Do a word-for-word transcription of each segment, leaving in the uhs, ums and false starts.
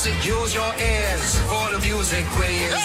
music. Use your ears for the music quiz.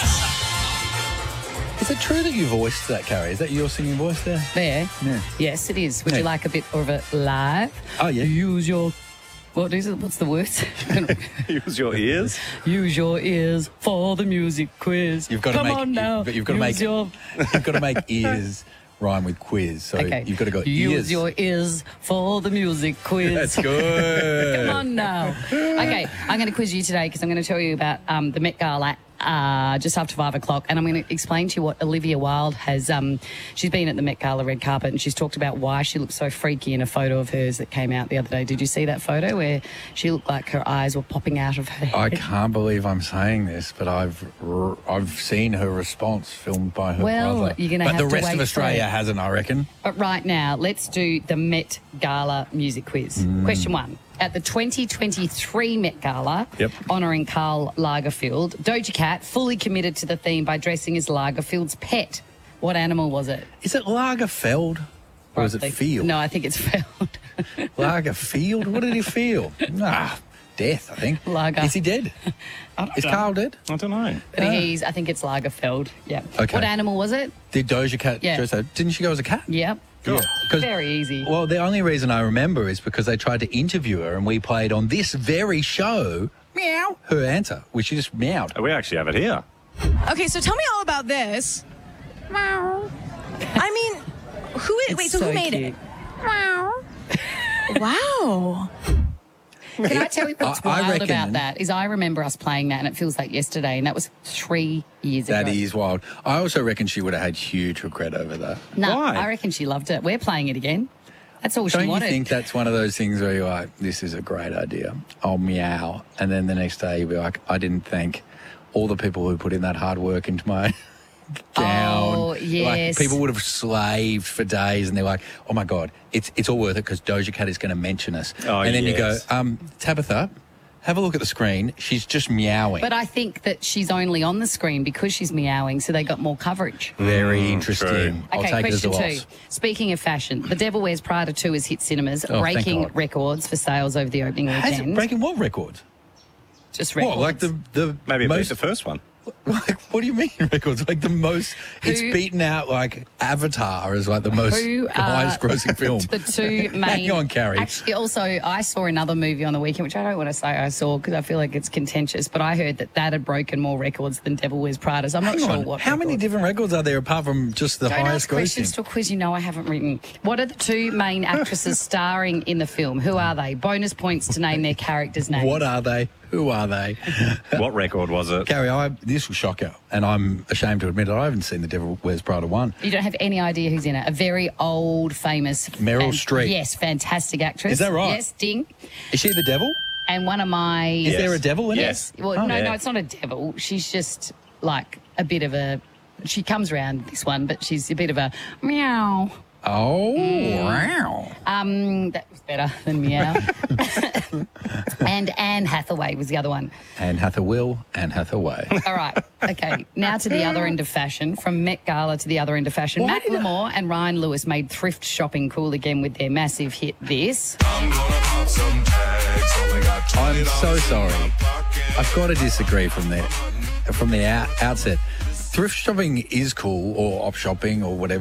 Is it true that you voiced that, Carrie? Is that your singing voice there? There? Yeah. Yes, it is. Would Yeah. you like a bit of it live? Oh, yeah. Use your... What is it? What's the words? Use your ears. Use your ears for the music quiz. You've got Come to make, on now. But you've got to Use make your... you've got to make ears rhyme with quiz. So Okay. you've got to go Use ears. your ears for the music quiz. That's good. Come on now. Okay, I'm going to quiz you today because I'm going to tell you about um, the Met Gala uh, just after five o'clock, and I'm going to explain to you what Olivia Wilde has. Um, she's been at the Met Gala red carpet, and she's talked about why she looks so freaky in a photo of hers that came out the other day. Did you see that photo where she looked like her eyes were popping out of her head? I can't believe I'm saying this, but I've r- I've seen her response filmed by her Well, brother. you're gonna but have the to rest wait of for Australia it. hasn't, I reckon. But right now, let's do the Met Gala music quiz. Mm. Question one. At the twenty twenty-three Met Gala, Yep. honouring Karl Lagerfeld, Doja Cat fully committed to the theme by dressing as Lagerfeld's pet. What animal was it? Is it Lagerfeld or is it Roughly. Field? No, I think it's Feld. Lagerfield? What did he feel? Ah, death, I think. Lager. Is he dead? Is Carl dead? I don't know. But he's, I think it's Lagerfeld. Yeah. Okay. What animal was it? Did Doja Cat Yeah. dress that? Didn't she go as a cat? Yep. Yeah. 'Cause- Very easy. Well, the only reason I remember is because they tried to interview her and we played on this very show, meow, her answer, which she just meowed. We actually have it here. Okay, so tell me all about this. Meow. I mean, who is, It's wait, so, who made cute. it? Meow. Wow. Can I tell you what's I- I wild reckon- about that? Is I remember us playing that, and it feels like yesterday, and that was three years ago. That is wild. I also reckon she would have had huge regret over that. No, Why? I reckon she loved it. We're playing it again. That's all she Don't you wanted. think that's one of those things where you're like, this is a great idea, I'll meow, and then the next day you'll be like, I didn't thank all the people who put in that hard work into my gown. Oh, yes. Like, people would have slaved for days and they're like, oh my God, it's it's all worth it because Doja Cat is going to mention us. Oh, and then yes. you go, um, Tabitha, have a look at the screen. She's just meowing. But I think that she's only on the screen because she's meowing, so they got more coverage. Very interesting. true. I'll Okay, take it as a question two. loss. Speaking of fashion, The Devil Wears Prada two has hit cinemas, Oh, thank breaking God. records for sales over the opening Has weekend. it breaking what records? Just records. What, like the, the Maybe it beat most... the first one. Like, what do you mean records? Like the most... It's Who- beaten out like Avatar as like the most Who are highest grossing film. The two main. Hang on, Carrie. Actually, also, I saw another movie on the weekend, which I don't want to say I saw because I feel like it's contentious, but I heard that that had broken more records than Devil Wears Prada. So I'm not Hang sure on. what. How many record. different records are there apart from just the Don't highest ask questions grossing? to a quiz you know I haven't written. What are the two main actresses starring in the film? Who are they? Bonus points to name their characters' names. What are they? Who are they? What record was it? Carrie, I, this will shock you, and I'm ashamed to admit it. I haven't seen The Devil Wears Prada one. You don't have any idea who's in it. A very old, famous... Meryl Streep. Yes, fantastic actress. Is that right? Yes, ding. Is she the devil? And one of my... Is Yes. there a devil in Yes. it? Well, Oh, no, yeah. no, it's not a devil. She's just like a bit of a... She comes around this one, but she's a bit of a meow. Oh, wow. Um, that was better than meow. And Anne Hathaway was the other one. Anne Hathaway, Anne Hathaway. All right. Okay. Now to the other end of fashion. From Met Gala to the other end of fashion. Why Matt did I- Lamore and Ryan Lewis made thrift shopping cool again with their massive hit This. I'm so sorry. I've got to disagree from there, from the out- outset. Thrift shopping is cool, or op shopping, or whatever